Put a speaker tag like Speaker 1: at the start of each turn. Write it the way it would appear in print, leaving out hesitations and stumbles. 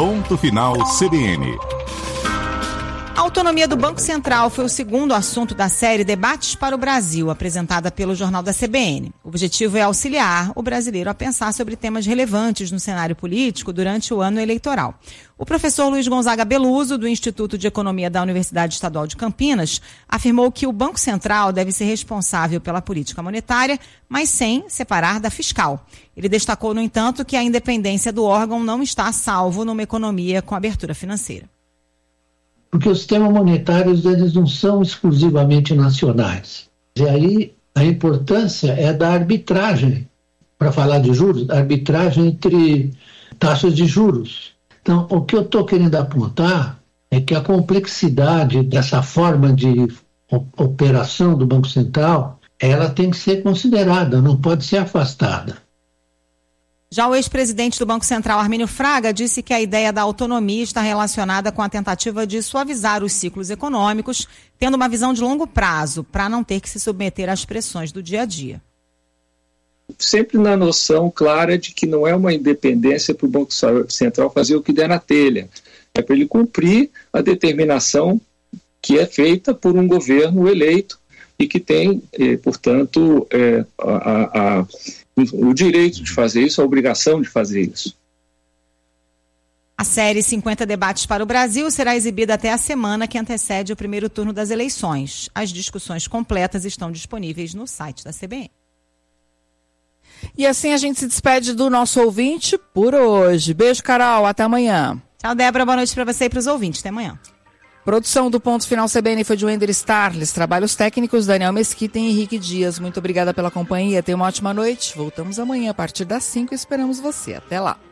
Speaker 1: Ponto Final CBN.
Speaker 2: A autonomia do Banco Central foi o segundo assunto da série Debates para o Brasil, apresentada pelo Jornal da CBN. O objetivo é auxiliar o brasileiro a pensar sobre temas relevantes no cenário político durante o ano eleitoral. O professor Luiz Gonzaga Beluso, do Instituto de Economia da Universidade Estadual de Campinas, afirmou que o Banco Central deve ser responsável pela política monetária, mas sem separar da fiscal. Ele destacou, no entanto, que a independência do órgão não está a salvo numa economia com abertura financeira.
Speaker 3: Porque os sistemas monetários eles não são exclusivamente nacionais. E aí a importância é da arbitragem, para falar de juros, arbitragem entre taxas de juros. Então, o que eu estou querendo apontar é que a complexidade dessa forma de operação do Banco Central, ela tem que ser considerada, não pode ser afastada.
Speaker 2: Já o ex-presidente do Banco Central, Armínio Fraga, disse que a ideia da autonomia está relacionada com a tentativa de suavizar os ciclos econômicos, tendo uma visão de longo prazo, para não ter que se submeter às pressões do dia a dia.
Speaker 4: Sempre na noção clara de que não é uma independência para o Banco Central fazer o que der na telha. É para ele cumprir a determinação que é feita por um governo eleito e que tem, portanto, o direito de fazer isso, a obrigação de fazer isso.
Speaker 2: A série 50 Debates para o Brasil será exibida até a semana que antecede o primeiro turno das eleições. As discussões completas estão disponíveis no site da CBN.
Speaker 5: E assim a gente se despede do nosso ouvinte por hoje. Beijo, Carol. Até amanhã.
Speaker 2: Tchau, Débora. Boa noite para você e para os ouvintes. Até amanhã.
Speaker 5: Produção do Ponto Final CBN foi de Wender Starles. Trabalhos técnicos, Daniel Mesquita e Henrique Dias. Muito obrigada pela companhia. Tenha uma ótima noite. Voltamos amanhã a partir das 5 e esperamos você. Até lá.